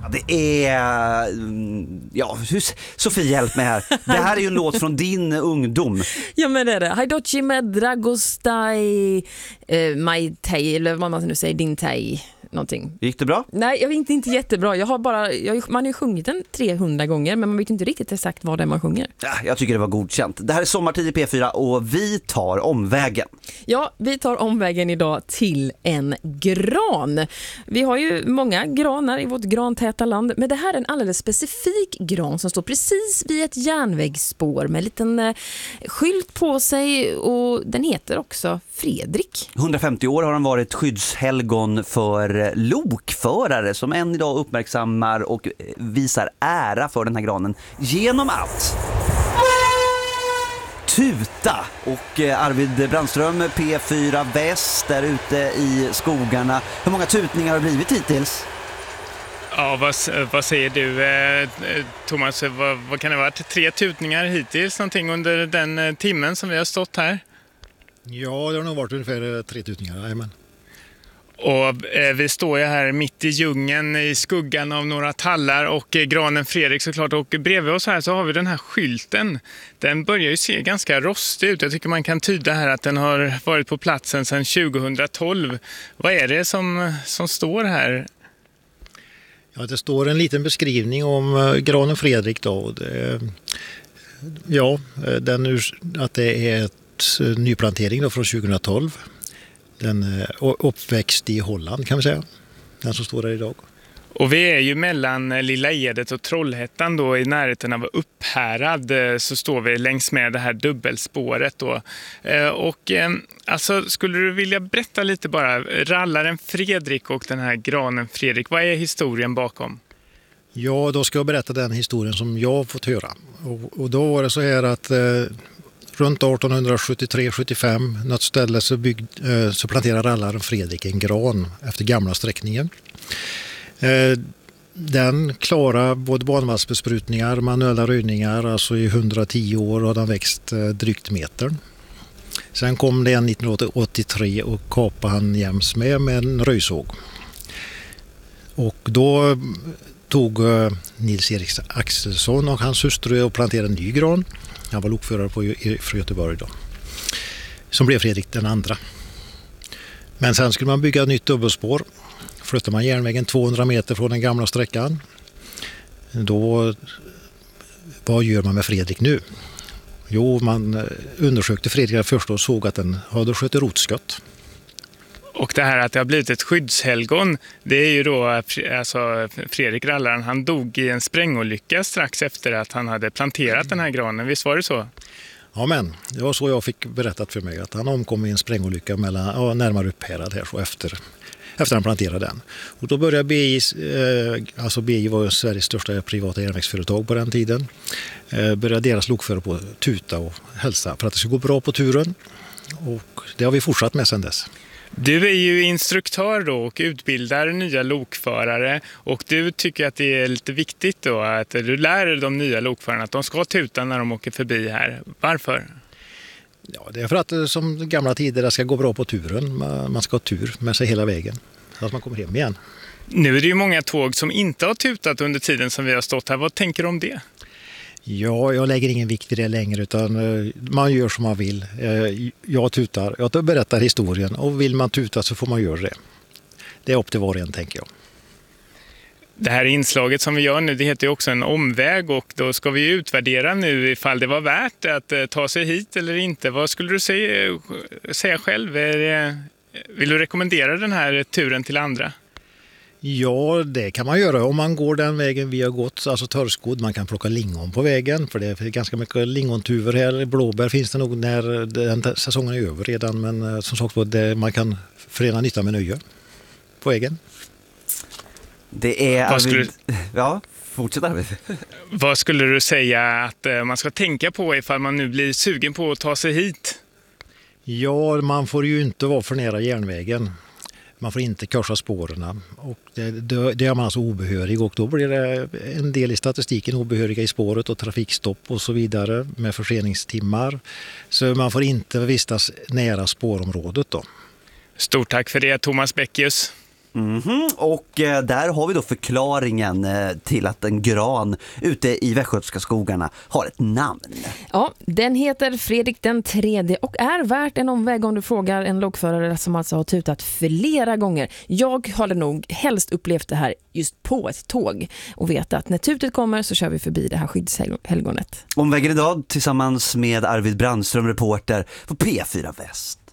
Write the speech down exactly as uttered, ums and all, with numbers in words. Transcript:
Det är... Ja, Sofie, hjälp mig här. Det här är ju en låt från din ungdom. Ja, men det är det. Hajdochi med Dragostaj eh, Mai Tei, eller vad man nu säger, din Tei. Någonting. Gick det bra? Nej, jag vet inte, inte jättebra. Jag har bara, jag, man har ju sjungit den trehundra gånger, men man vet inte riktigt exakt vad det är man sjunger. Ja, jag tycker det var godkänt. Det här är Sommartid i P fyra och vi tar omvägen. Ja, vi tar omvägen idag till en gran. Vi har ju många granar i vårt grantäta land, men det här är en alldeles specifik gran som står precis vid ett järnvägsspår med en liten eh, skylt på sig, och den heter också Fredrik. hundrafemtio år har han varit skyddshelgon för lokförare som än idag uppmärksammar och visar ära för den här granen genom att tuta. Och Arvid Brandström, P fyra Väst, där ute i skogarna. Hur många tutningar har det blivit hittills? Ja, vad, vad säger du, eh, Thomas? Vad, vad kan det vara? Tre tutningar hittills någonting under den timmen som vi har stått här? Ja, det har nog varit ungefär tre tutningar, jajamän. Och eh, vi står ju här mitt i djungeln i skuggan av några tallar och eh, granen Fredrik såklart, och bredvid oss här så har vi den här skylten. Den börjar ju se ganska rostig ut. Jag tycker man kan tyda här att den har varit på platsen sedan tjugohundratolv. Vad är det som, som står här? Ja, det står en liten beskrivning om uh, granen Fredrik då. Det, ja, den ur, att det är ett uh, nyplantering då från tjugohundratolv. Den är uppväxt i Holland, kan man säga. Den som står där idag. Och vi är ju mellan Lilla Edet och Trollhättan då, i närheten av Upphärad, så står vi längs med det här dubbelspåret då. Och alltså, skulle du vilja berätta lite bara, rallaren Fredrik och den här granen Fredrik, vad är historien bakom? Ja, då ska jag berätta den historien som jag har fått höra. Och, och då var det så här att eh, runt arton sjuttiotre sjuttiofem, något ställe så, byggd, eh, så planterade rallaren Fredrik en gran efter gamla sträckningen. Eh, den klarar både banvallsbesprutningar, manuella röjningar, alltså i hundratio år har den växt eh, drygt metern. Sen kom det en nittonhundraåttiotre och kapade han jäms med med en röjsåg. Och då tog eh, Nils-Erik Axelsson och hans hustru och planterade en ny gran. Han var lokförare på för Göteborg då. Som blev Fredrik den andra. Men sen skulle man bygga ett nytt dubbelspår. Flyttar man järnvägen tvåhundra meter från den gamla sträckan. Då, vad gör man med Fredrik nu? Jo, man undersökte Fredrik först och såg att den hade skött rotskott. Och det här att det har blivit ett skyddshelgon, det är ju då, alltså Fredrik rallaren, han dog i en sprängolycka strax efter att han hade planterat den här granen. Visst var det så? Ja, men det var så jag fick berättat för mig, att han omkom i en sprängolycka mellan, ja, närmare Upphärad här så efter, efter han planterade den. Och då började B I, eh, alltså B I var Sveriges största privata järnvägsföretag på den tiden, eh, började deras lokförare på tuta och hälsa för att det skulle gå bra på turen. Och det har vi fortsatt med sedan dess. Du är ju instruktör då och utbildar nya lokförare, och du tycker att det är lite viktigt då att du lär de nya lokförarna att de ska tuta när de åker förbi här. Varför? Ja, det är för att som gamla tider det ska gå bra på turen. Man ska ha tur med sig hela vägen så att man kommer hem igen. Nu är det ju många tåg som inte har tutat under tiden som vi har stått här. Vad tänker du om det? Ja, jag lägger ingen vikt i det längre, utan man gör som man vill. Jag tutar, jag berättar historien, och vill man tuta så får man göra det. Det är upp till var och en, tänker jag. Det här inslaget som vi gör nu, det heter ju också en omväg, och då ska vi utvärdera nu ifall det var värt att ta sig hit eller inte. Vad skulle du säga, säga själv? Är det, vill du rekommendera den här turen till andra? Ja, det kan man göra om man går den vägen vi har gått, alltså törskod. Man kan plocka lingon på vägen, för det är ganska mycket lingontuver här. Blåbär finns det nog när den säsongen är över redan, men som sagt det, man kan förena nytta med nöje på vägen. Det är... Vad skulle... Ja, fortsätt Arvid. Vad skulle du säga att man ska tänka på ifall man nu blir sugen på att ta sig hit? Ja, man får ju inte vara för nära järnvägen. Man får inte korsa spåren, och det, det, det är man alltså obehörig, och då blir det en del i statistiken obehöriga i spåret och trafikstopp och så vidare med förseningstimmar. Så man får inte vistas nära spårområdet då. Stort tack för det, Thomas Beckius. Mm-hmm. Och eh, där har vi då förklaringen eh, till att en gran ute i västgötska skogarna har ett namn. Ja, den heter Fredrik den tredje och är värt en omväg om du frågar en lokförare som alltså har tutat flera gånger. Jag hade nog helst upplevt det här just på ett tåg och veta att när tutet kommer så kör vi förbi det här skyddshelgonet. Omvägen idag tillsammans med Arvid Brandström, reporter på P fyra Väst.